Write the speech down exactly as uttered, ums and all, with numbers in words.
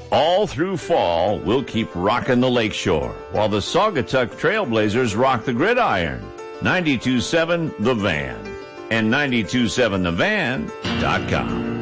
All through fall, we'll keep rocking the lakeshore, while the Saugatuck Trailblazers rock the gridiron. ninety-two point seven The Van and nine two seven the van dot com.